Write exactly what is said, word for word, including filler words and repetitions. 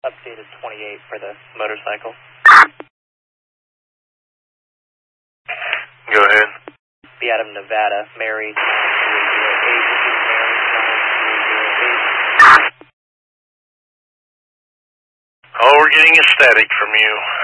Updated twenty-eight for the motorcycle. Go ahead. Be out of Nevada, Mary nine zero zero eight. Oh, we're getting a static from you.